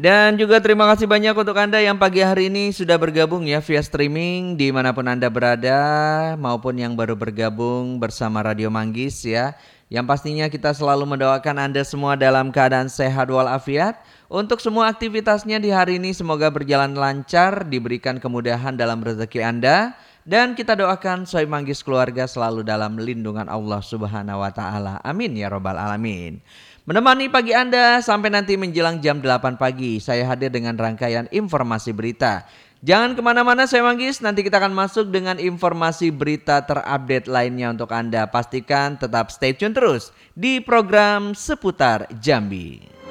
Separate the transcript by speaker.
Speaker 1: Dan juga terima kasih banyak untuk Anda yang pagi hari ini sudah bergabung ya via streaming dimanapun Anda berada maupun yang baru bergabung bersama Radio Manggis ya. Yang pastinya kita selalu mendoakan Anda semua dalam keadaan sehat walafiat. Untuk semua aktivitasnya di hari ini semoga berjalan lancar, diberikan kemudahan dalam rezeki Anda. Dan kita doakan Sohib Manggis keluarga selalu dalam lindungan Allah Subhanahu wa Ta'ala. Amin ya Rabbal 'Alamin. Menemani pagi Anda sampai nanti menjelang jam 8 pagi. Saya hadir dengan rangkaian informasi berita. Jangan kemana-mana saya Manggis, nanti kita akan masuk dengan informasi berita terupdate lainnya untuk Anda. Pastikan tetap stay tune terus di program Seputar Jambi.